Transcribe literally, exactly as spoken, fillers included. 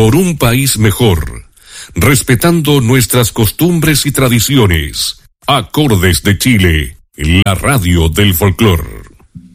por un país mejor, respetando nuestras costumbres y tradiciones. Acordes de Chile, la radio del folclor.